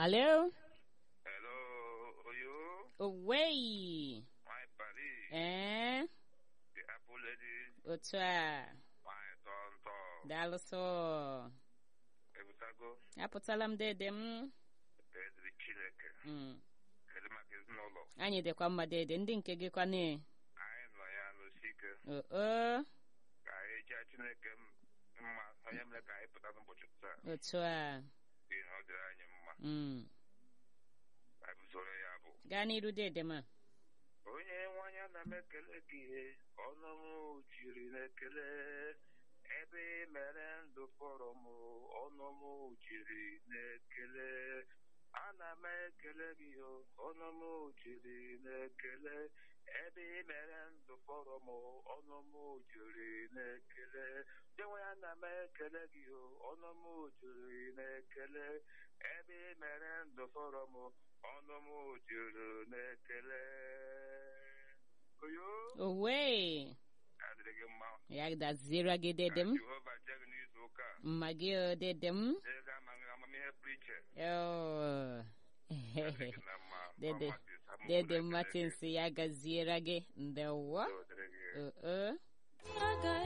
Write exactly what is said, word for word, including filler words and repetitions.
Hello? Hello, Oyo. Away. My buddy. Eh? The Apple Lady. Otu a. My tonto. Daalụ sọ. Ebutago. Apụtala m dede m. Edri Chineke. Mm. Kedu maka ezinụlọ? Anyị dịkwa mma dede, ndị nke gị kwa ne. Anyị nọ ya n'osi ike. Oo. Ka anyị jaa Chineke mma, onye mere ka anyị pụta n'ụbọchị taa. Otu a. Ihe ọ dịrị anyị mma. Mm. Anyị bụsoro ya bụ. Gaa n'iru dede ma. Onye nwanyị ana m ekele gị ọnụ m jiri na-ekele ebe ị mere ndụ fọrọ m ọnụ m jiri na-ekele ana m ekele gị ọnụ m jiri na-ekele ebe ị mere ndụ fọrọ m ọnụ m jiri na-ekele onye nwanyị ana m ekele gị ọnụ m jiri na-ekele ebe ị mere ndụ fọrọ m ọnụ m jiri na-ekele oyo Owe. adịrị gị mma Ya daziere gị dede m. Jehova je gị n'izu ụka a. Mma gị o dede m. Jee gaa ma nwe amamihe pụrụ iche Oh. adịrị gị na mma Dede. Ọ masị Sam Dede Okwuru ekele Martins ya gaziere gị. Ndewo. gị. O dịrị gị. Uh-uh.